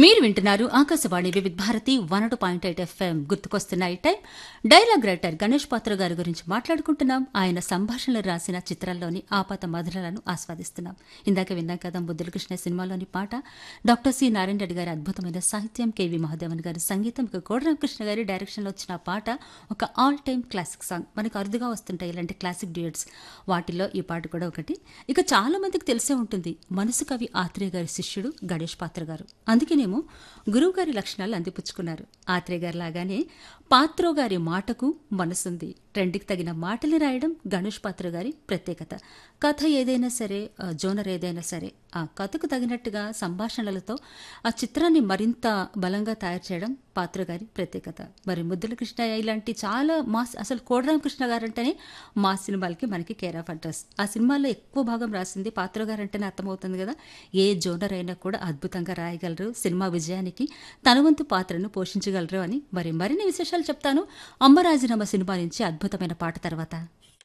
మీరు వింటున్నారు ఆకాశవాణి వివిధ భారతి 102.8 ఎఫ్ఎం. గుర్తుకొస్తున్న ఈ టైం డైలాగ్ రైటర్ గణేష్ పాత్ర గారి గురించి మాట్లాడుకుంటున్నాం. ఆయన సంభాషణలు రాసిన చిత్రాల్లోని ఆపాత మధురాలను ఆస్వాదిస్తున్నాం. ఇందాక విన్నాం కదా ముద్దుల కృష్ణ సినిమాలోని పాట. డాక్టర్ సి నారాయణ రెడ్డి గారి అద్భుతమైన సాహిత్యం, కెవి మహాదేవన్ గారి సంగీతం, కోడరామకృష్ణ గారి డైరెక్షన్లో వచ్చిన పాట ఒక ఆల్ టైమ్ క్లాసిక్ సాంగ్. మనకు అరుదుగా వస్తుంటాయి ఇలాంటి క్లాసిక్ డ్యూయట్స్. వాటిల్లో ఈ పాట కూడా ఒకటి. ఇక చాలా మందికి తెలిసే ఉంటుంది, మనసు కవి ఆత్రేయ గారి శిష్యుడు గణేష్ పాత్ర గారు. అందుకేనేమో గురువు గారి లక్షణాలు అందిపుచ్చుకున్నారు. ఆత్రేయ గారి లాగానే పాత్రో గారి మాటకు మనసుంది. ట్రెండ్కి తగిన మాటలు రాయడం గణేష్ పాత్ర గారి ప్రత్యేకత. కథ ఏదైనా సరే, జోనర్ ఏదైనా సరే, ఆ కథకు తగినట్టుగా సంభాషణలతో ఆ చిత్రాన్ని మరింత బలంగా తయారు చేయడం పాత్ర గారి ప్రత్యేకత. మరి ముద్దుల కృష్ణయ్య ఇలాంటి చాలా మాస్, అసలు కోడరామకృష్ణ గారంటేనే మా సినిమాలకి మనకి కేర్ ఆఫ్ అడ్రస్. ఆ సినిమాల్లో ఎక్కువ భాగం రాసింది పాత్ర గారంటేనే అర్థమవుతుంది కదా. ఏ జోనర్ అయినా కూడా అద్భుతంగా రాయగలరు, సినిమా విజయానికి తన వంతు పాత్రను పోషించగలరు అని. మరిన్ని విశేషాలు చెప్తాను. అమ్మ రాజీనామా సినిమా నుంచి అద్భుతమైన పాట తర్వాత.